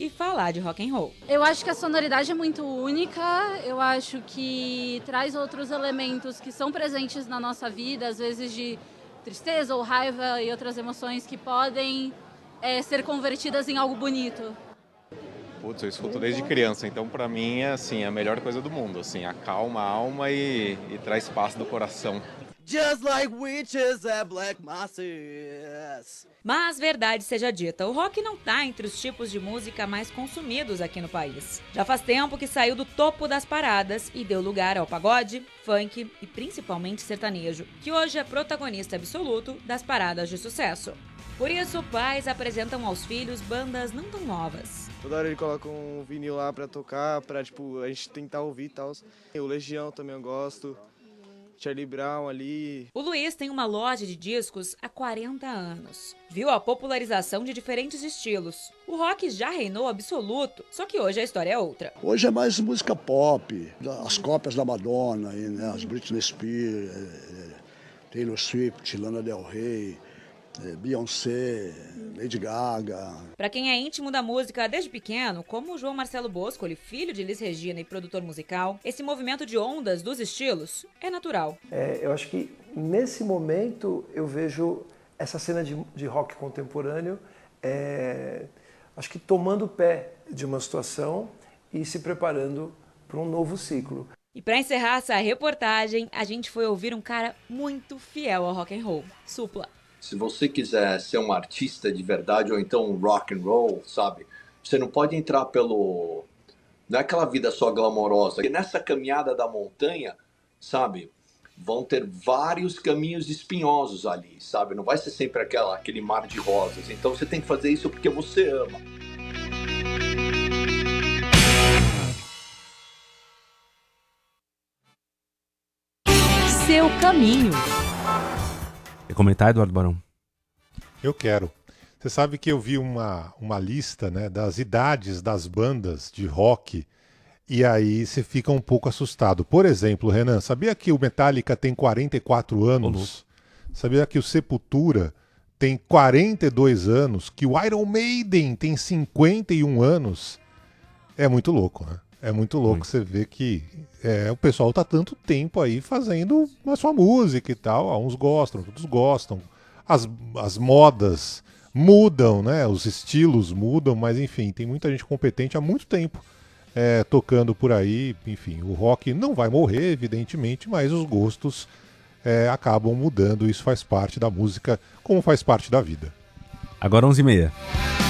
e falar de rock and roll. Eu acho que a sonoridade é muito única, eu acho que traz outros elementos que são presentes na nossa vida, às vezes de tristeza ou raiva e outras emoções que podem ser convertidas em algo bonito. Putz, eu escuto desde criança, então pra mim é assim, a melhor coisa do mundo, assim, acalma a alma e traz paz do coração. Just like witches and black masses. Mas, verdade seja dita, o rock não tá entre os tipos de música mais consumidos aqui no país. Já faz tempo que saiu do topo das paradas e deu lugar ao pagode, funk e principalmente sertanejo, que hoje é protagonista absoluto das paradas de sucesso. Por isso, pais apresentam aos filhos bandas não tão novas. Toda hora ele coloca um vinil lá pra tocar, pra a gente tentar ouvir e tal. O Legião também eu gosto. Charlie Brown ali. O Luiz tem uma loja de discos há 40 anos. Viu a popularização de diferentes estilos. O rock já reinou absoluto, só que hoje a história é outra. Hoje é mais música pop, as cópias da Madonna, né? As Britney Spears, Taylor Swift, Lana Del Rey, Beyoncé, Lady Gaga. Para quem é íntimo da música desde pequeno, como o João Marcelo Boscoli, filho de Elis Regina e produtor musical, esse movimento de ondas dos estilos é natural. Eu acho que nesse momento eu vejo essa cena de rock contemporâneo, acho que tomando pé de uma situação e se preparando para um novo ciclo. E para encerrar essa reportagem, a gente foi ouvir um cara muito fiel ao rock and roll, Supla. Se você quiser ser um artista de verdade ou então um rock and roll, sabe? Você não pode entrar pelo... Não é aquela vida só glamourosa. E nessa caminhada da montanha, sabe? Vão ter vários caminhos espinhosos ali, sabe? Não vai ser sempre aquele mar de rosas. Então você tem que fazer isso porque você ama. Seu caminho. Quer comentar, Eduardo Barão? Eu quero. Você sabe que eu vi uma lista, né, das idades das bandas de rock e aí você fica um pouco assustado. Por exemplo, Renan, sabia que o Metallica tem 44 anos? Sabia que o Sepultura tem 42 anos? Que o Iron Maiden tem 51 anos? É muito louco, né? É muito louco você ver que o pessoal tá tanto tempo aí fazendo a sua música e tal. Uns gostam, outros gostam. As modas mudam, né? Os estilos mudam, mas enfim, tem muita gente competente há muito tempo tocando por aí. Enfim, o rock não vai morrer, evidentemente, mas os gostos acabam mudando. Isso faz parte da música, como faz parte da vida. Agora 11h30.